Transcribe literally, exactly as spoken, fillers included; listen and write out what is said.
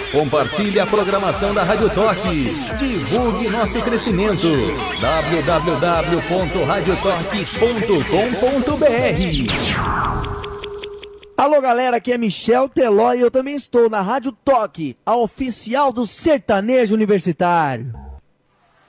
Compartilhe a programação da Rádio Toque. Divulgue nosso crescimento. w w w ponto rádio toque ponto com ponto b r. Alô galera, aqui é Michel Teló e eu também estou na Rádio Toque, a oficial do sertanejo universitário.